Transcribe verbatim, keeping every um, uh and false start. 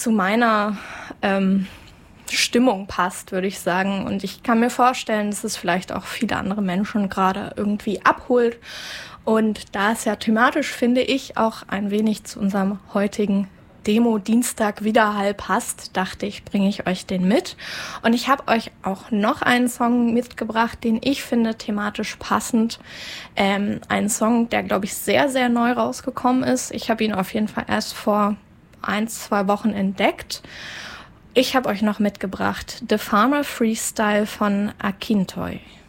zu meiner ähm, Stimmung passt, würde ich sagen. Und ich kann mir vorstellen, dass es vielleicht auch viele andere Menschen gerade irgendwie abholt. Und da es ja thematisch, finde ich, auch ein wenig zu unserem heutigen Demo-Dienstag Widerhall passt, dachte ich, bringe ich euch den mit. Und ich habe euch auch noch einen Song mitgebracht, den ich finde thematisch passend. Ähm, ein Song, der, glaube ich, sehr, sehr neu rausgekommen ist. Ich habe ihn auf jeden Fall erst vor ein, zwei Wochen entdeckt. Ich habe euch noch mitgebracht The Farmer Freestyle von Akintoy.